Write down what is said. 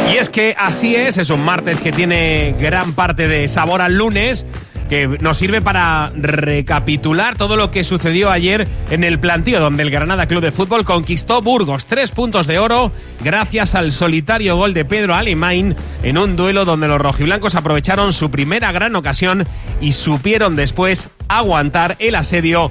Y es que así es un martes que tiene gran parte de sabor al lunes, que nos sirve para recapitular todo lo que sucedió ayer en el plantío, donde el Granada Club de Fútbol conquistó Burgos 3 puntos de oro gracias al solitario gol de Pedro Alemany en un duelo donde los rojiblancos aprovecharon su primera gran ocasión y supieron después aguantar el asedio